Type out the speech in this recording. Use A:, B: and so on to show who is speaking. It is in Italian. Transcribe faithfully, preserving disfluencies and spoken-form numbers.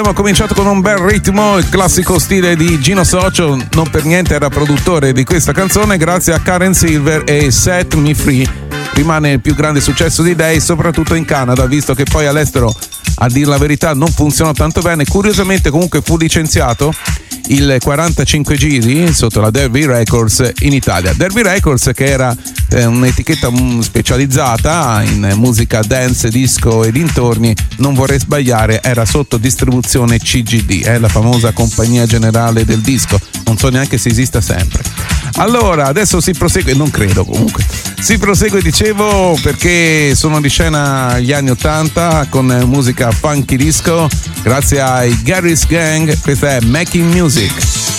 A: Abbiamo cominciato con un bel ritmo, il classico stile di Gino Socio, non per niente era produttore di questa canzone, grazie a Karen Silver e Set Me Free. Rimane il più grande successo di lei, soprattutto in Canada, visto che poi all'estero, a dir la verità, non funzionò tanto bene. Curiosamente comunque fu licenziato il quarantacinque giri sotto la Derby Records in Italia. Derby Records, che era eh, un'etichetta specializzata in musica dance, disco e dintorni, non vorrei sbagliare, era sotto distribuzione C G D, eh, la famosa compagnia generale del disco, non so neanche se esista sempre. Allora adesso si prosegue, non credo comunque, si prosegue dicevo perché sono di scena gli anni ottanta con musica funky disco grazie ai Garry's Gang. Questa è Making Music.